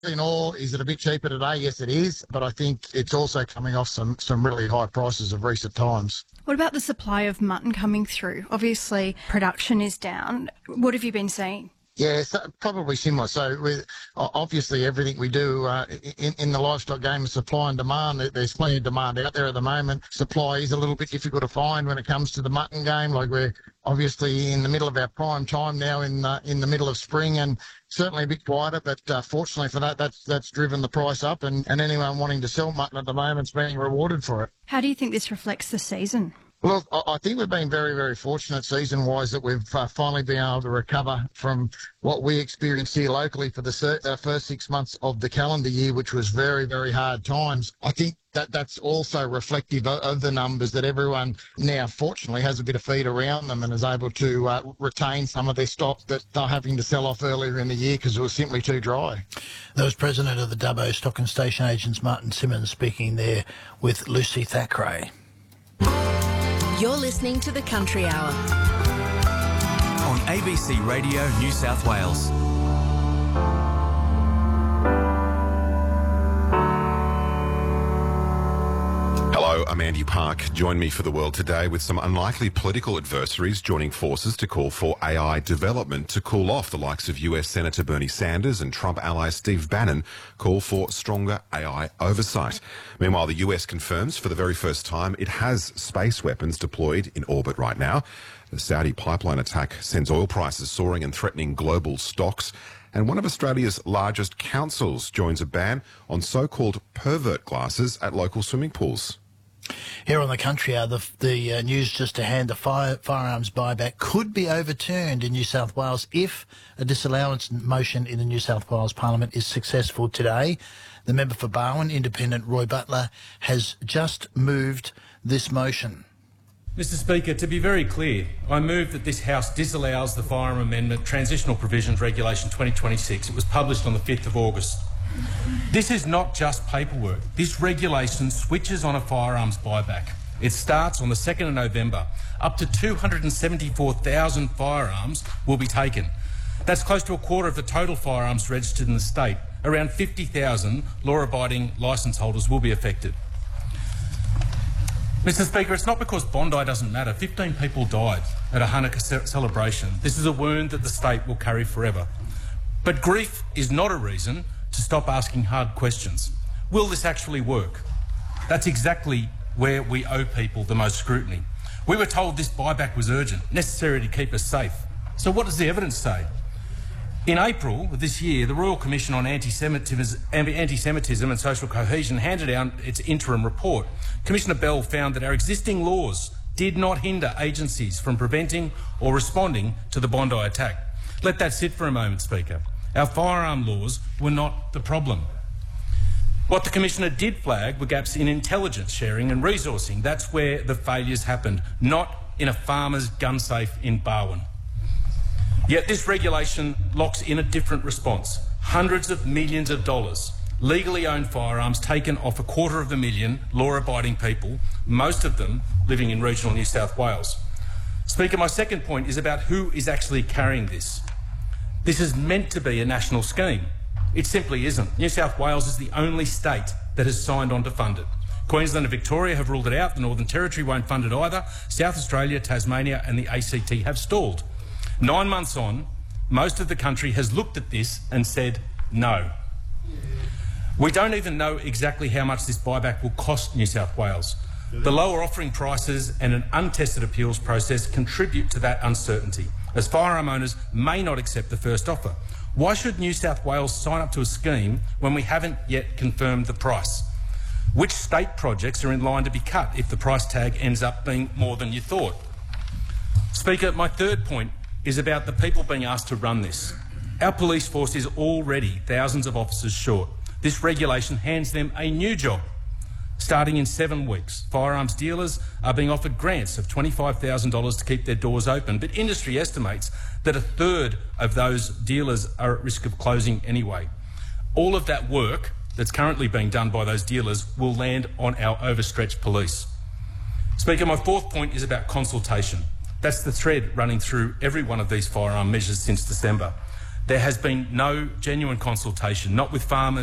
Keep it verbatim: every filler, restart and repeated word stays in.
In all, is it a bit cheaper today? Yes, it is, but I think it's also coming off some, some really high prices of recent times. What about the supply of mutton coming through? Obviously, production is down. What have you been seeing? Yeah, so probably similar. So with obviously everything we do uh, in, in the livestock game is supply and demand. There's plenty of demand out there at the moment. Supply is a little bit difficult to find when it comes to the mutton game. Like we're obviously in the middle of our prime time now in uh, in the middle of spring and certainly a bit quieter, but uh, fortunately for that, that's that's driven the price up and, and anyone wanting to sell mutton at the moment is being rewarded for it. How do you think this reflects the season? Well, I think we've been very, very fortunate season-wise that we've uh, finally been able to recover from what we experienced here locally for the ser- uh, first six months of the calendar year, which was very, very hard times. I think that that's also reflective of, of the numbers that everyone now, fortunately, has a bit of feed around them and is able to uh, retain some of their stock that they're having to sell off earlier in the year because it was simply too dry. That was President of the Dubbo Stock and Station Agents, Martin Simmons, speaking there with Lucy Thackeray. You're listening to The Country Hour on A B C Radio New South Wales. Hello, I'm Andy Park. Join me for The World Today with some unlikely political adversaries joining forces to call for A I development to cool off. The likes of U S Senator Bernie Sanders and Trump ally Steve Bannon call for stronger A I oversight. Meanwhile, the U S confirms for the very first time it has space weapons deployed in orbit right now. The Saudi pipeline attack sends oil prices soaring and threatening global stocks. And one of Australia's largest councils joins a ban on so-called pervert glasses at local swimming pools. Here on the Country Hour, the, the uh, news just to hand, the fire, firearms buyback could be overturned in New South Wales if a disallowance motion in the New South Wales Parliament is successful today. The member for Barwon, Independent Roy Butler, has just moved this motion. Mister Speaker, to be very clear, I move that this House disallows the Firearm Amendment Transitional Provisions Regulation twenty twenty-six. It was published on the fifth of August. This is not just paperwork. This regulation switches on a firearms buyback. It starts on the second of November. Up to two hundred seventy-four thousand firearms will be taken. That's close to a quarter of the total firearms registered in the state. Around fifty thousand law-abiding licence holders will be affected. Mister Speaker, it's not because Bondi doesn't matter. fifteen people died at a Hanukkah ce- celebration. This is a wound that the state will carry forever. But grief is not a reason to stop asking hard questions. Will this actually work? That's exactly where we owe people the most scrutiny. We were told this buyback was urgent, necessary to keep us safe. So what does the evidence say? In April of this year, the Royal Commission on Anti-Semitism, Anti-Semitism and Social Cohesion handed out its interim report. Commissioner Bell found that our existing laws did not hinder agencies from preventing or responding to the Bondi attack. Let that sit for a moment, Speaker. Our firearm laws were not the problem. What the Commissioner did flag were gaps in intelligence sharing and resourcing. That's where the failures happened, not in a farmer's gun safe in Barwon. Yet this regulation locks in a different response. Hundreds of millions of dollars, legally owned firearms taken off a quarter of a million law-abiding people, most of them living in regional New South Wales. Speaker, my second point is about who is actually carrying this. This is meant to be a national scheme. It simply isn't. New South Wales is the only state that has signed on to fund it. Queensland and Victoria have ruled it out. The Northern Territory won't fund it either. South Australia, Tasmania and the A C T have stalled. Nine months on, most of the country has looked at this and said no. We don't even know exactly how much this buyback will cost New South Wales. The lower offering prices and an untested appeals process contribute to that uncertainty, as firearm owners may not accept the first offer. Why should New South Wales sign up to a scheme when we haven't yet confirmed the price? Which state projects are in line to be cut if the price tag ends up being more than you thought? Speaker, my third point is about the people being asked to run this. Our police force is already thousands of officers short. This regulation hands them a new job. Starting in seven weeks, firearms dealers are being offered grants of twenty-five thousand dollars to keep their doors open, but industry estimates that a third of those dealers are at risk of closing anyway. All of that work that's currently being done by those dealers will land on our overstretched police. Speaker, my fourth point is about consultation. That's the thread running through every one of these firearm measures since December. There has been no genuine consultation, not with farmers,